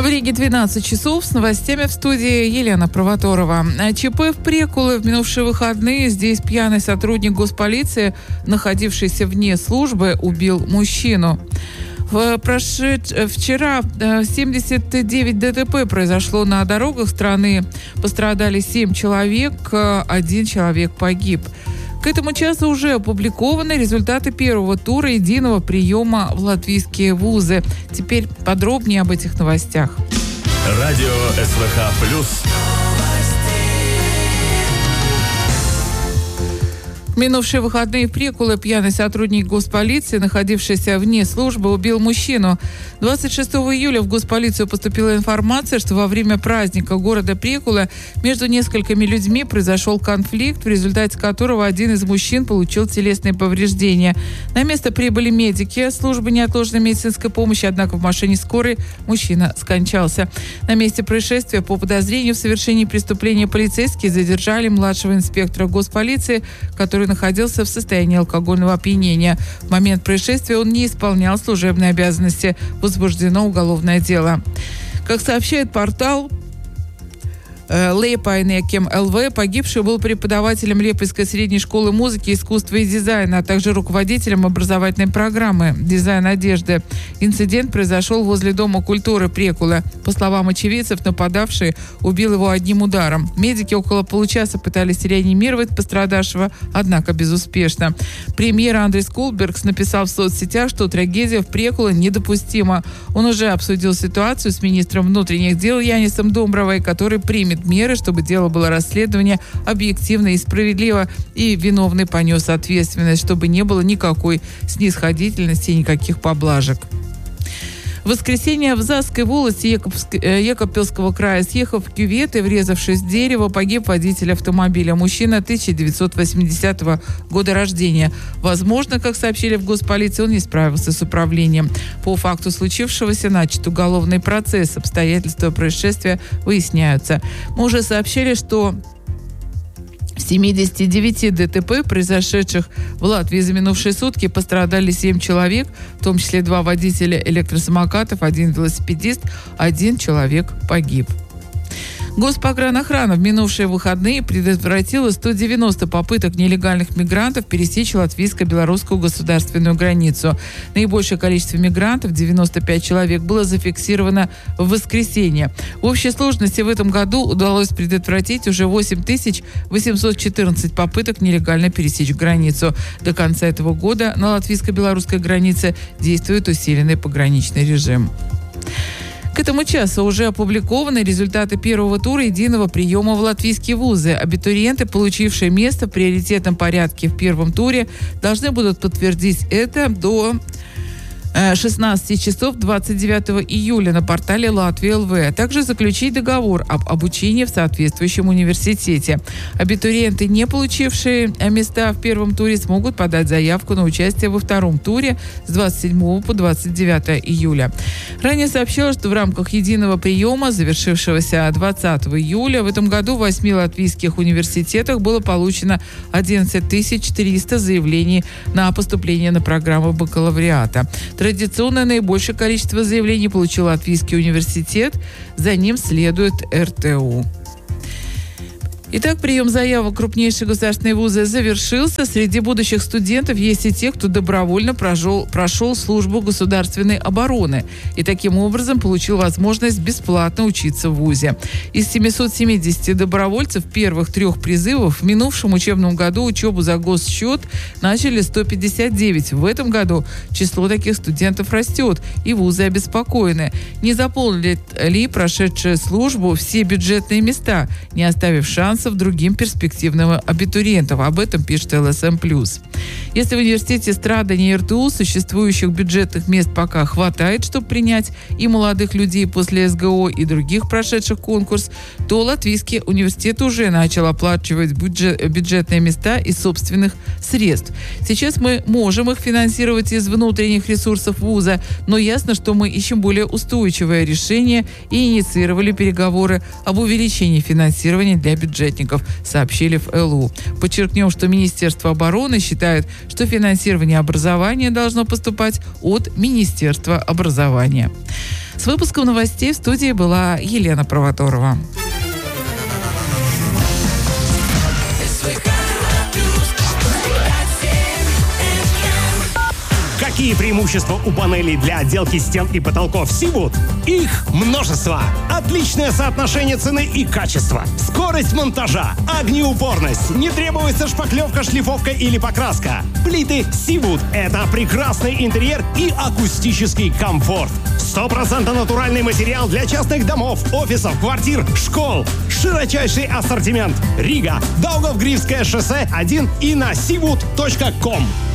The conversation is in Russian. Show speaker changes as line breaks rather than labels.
В Риге 12 часов. С новостями в студии Елена Провоторова. ЧП в Прекуле в минувшие выходные. Здесь пьяный сотрудник госполиции, находившийся вне службы, убил мужчину. Вчера 79 ДТП произошло на дорогах страны. Пострадали 7 человек, 1 человек погиб. К этому часу уже опубликованы результаты первого тура единого приема в латвийские вузы. Теперь подробнее об этих новостях.
Радио СВХ+.
В минувшие выходные в Прекуле пьяный сотрудник госполиции, находившийся вне службы, убил мужчину. 26 июля в госполицию поступила информация, что во время праздника города Прекуле между несколькими людьми произошел конфликт, в результате которого один из мужчин получил телесные повреждения. На место прибыли медики службы неотложной медицинской помощи, однако в машине скорой мужчина скончался. На месте происшествия по подозрению в совершении преступления полицейские задержали младшего инспектора госполиции, который находился в состоянии алкогольного опьянения. В момент происшествия он не исполнял служебные обязанности. Возбуждено уголовное дело. Как сообщает портал Лейпайнекем ЛВ, погибший был преподавателем Лепойской средней школы музыки, искусства и дизайна, а также руководителем образовательной программы «Дизайн одежды». Инцидент произошел возле Дома культуры Прекуле. По словам очевидцев, нападавший убил его одним ударом. Медики около получаса пытались реанимировать пострадавшего, однако безуспешно. Премьер Андрис Кулбергс написал в соцсетях, что трагедия в Прекуле недопустима. Он уже обсудил ситуацию с министром внутренних дел Янисом Домбровой, который примет меры, чтобы дело было расследовано объективно и справедливо, и виновный понес ответственность, чтобы не было никакой снисходительности и никаких поблажек. В воскресенье в Засской волости Екапельского края, съехав в кювет и врезавшись в дерево, погиб водитель автомобиля. Мужчина 1980 года рождения. Возможно, как сообщили в госполиции, он не справился с управлением. По факту случившегося начат уголовный процесс. Обстоятельства происшествия выясняются. Мы уже сообщили, что в 79 ДТП, произошедших в Латвии за минувшие сутки, пострадали 7 человек, в том числе 2 водителя электросамокатов, 1 велосипедист, 1 человек погиб. Госпогранохрана в минувшие выходные предотвратила 190 попыток нелегальных мигрантов пересечь латвийско-белорусскую государственную границу. Наибольшее количество мигрантов, 95 человек, было зафиксировано в воскресенье. В общей сложности в этом году удалось предотвратить уже 8814 попыток нелегально пересечь границу. До конца этого года на латвийско-белорусской границе действует усиленный пограничный режим. К этому часу уже опубликованы результаты первого тура единого приема в латвийские вузы. Абитуриенты, получившие место в приоритетном порядке в первом туре, должны будут подтвердить это до 16 часов 29 июля на портале Латвии ЛВ, а также заключить договор об обучении в соответствующем университете. Абитуриенты, не получившие места в первом туре, смогут подать заявку на участие во втором туре с 27 по 29 июля. Ранее сообщалось, что в рамках единого приема, завершившегося 20 июля, в этом году в 8 латвийских университетах было получено 11 400 заявлений на поступление на программу бакалавриата. Традиционно наибольшее количество заявлений получил Латвийский университет, за ним следует РТУ. Итак, прием заявок в крупнейшие государственные вузы завершился. Среди будущих студентов есть и те, кто добровольно прошел службу государственной обороны и таким образом получил возможность бесплатно учиться в вузе. Из 770 добровольцев первых 3 призывов в минувшем учебном году учебу за госсчет начали 159. В этом году число таких студентов растет, и вузы обеспокоены. Не заполнили ли прошедшие службу все бюджетные места, не оставив шансов другим перспективным абитуриентам. Об этом пишет ЛСМ+. Если в университете Страдания и РТУ существующих бюджетных мест пока хватает, чтобы принять и молодых людей после СГО, и других прошедших конкурс, то Латвийский университет уже начал оплачивать бюджетные места из собственных средств. Сейчас мы можем их финансировать из внутренних ресурсов вуза, но ясно, что мы ищем более устойчивое решение и инициировали переговоры об увеличении финансирования для бюджетников, сообщили в ЛУ. Подчеркнем, что Министерство обороны считает, что финансирование образования должно поступать от Министерства образования. С выпуском новостей в студии была Елена Провоторова.
Какие преимущества у панелей для отделки стен и потолков Seawood? Их множество. Отличное соотношение цены и качества. Скорость монтажа, огнеупорность, не требуется шпаклевка, шлифовка или покраска. Плиты Seawood – это прекрасный интерьер и акустический комфорт. 100% натуральный материал для частных домов, офисов, квартир, школ. Широчайший ассортимент. Рига, Даугавгривское шоссе 1 и на seawood.com.